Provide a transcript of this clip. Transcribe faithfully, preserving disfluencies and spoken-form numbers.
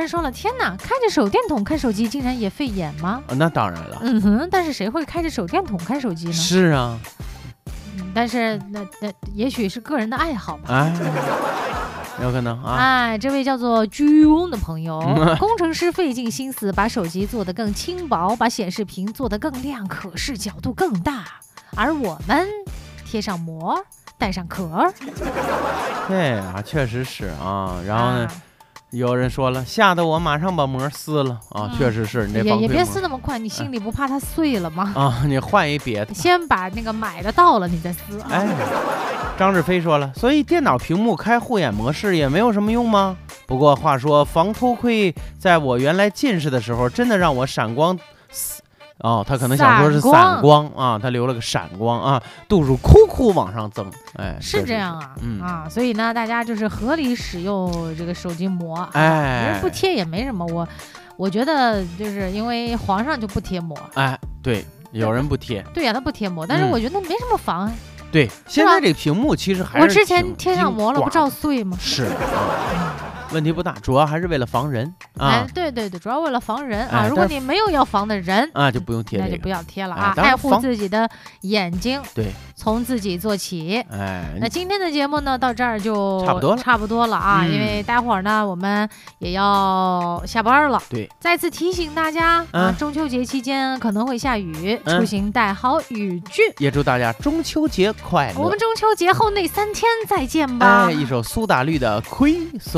人说了，天哪，开着手电筒看手机竟然也费眼吗？ 啊，那当然了。 嗯哼，但是谁会开着手电筒看手机呢？ 是啊， 嗯、但是那那也许是个人的爱好吧。 哎，有可能啊。 哎，这位叫做居翁的朋友，嗯、工程师费尽心思把手机做得更轻薄，把显示屏做得更亮，可视角度更大，而我们贴上膜，带上壳。 对啊，确实是啊。然后呢？ 啊有人说了，吓得我马上把膜撕了啊！ 嗯、 确实是，你这也也别撕那么快，你心里不怕它碎了吗？ 啊，你换一别的， 先把那个买的到了，你再撕。 哎，张志飞说了，所以电脑屏幕开护眼模式也没有什么用吗？不过话说，防偷窥在我原来近视的时候，真的让我闪光。哦，他可能想说是散光啊，他留了个闪光啊，度数哭哭往上增，哎， 是这样啊， 嗯啊，所以呢，大家就是合理使用这个手机膜， 哎， 人不贴也没什么，我我觉得就是因为皇上就不贴膜， 哎，对，有人不贴， 对呀、啊，他不贴膜，但是我觉得没什么妨碍。嗯、 对，现在这个屏幕其实还是我之前贴上膜了，不照碎吗？ 是。啊问题不大，主要还是为了防人啊！ 哎，对对对，主要为了防人啊！哎、如果你没有要防的人啊，就不用贴、这个， 那就不要贴了啊！ 哎、 爱护自己的眼睛， 对， 从自己做起。 哎， 那今天的节目呢，到这儿就差不多了， 差不多了啊！ 嗯、 因为待会儿呢，我们也要下班了。 对， 再次提醒大家、嗯、啊，中秋节期间可能会下雨， 嗯、 出行带好雨具。 也祝大家中秋节快乐！ 我们中秋节后那三天再见吧！ 哎，一首苏打绿的《亏》送。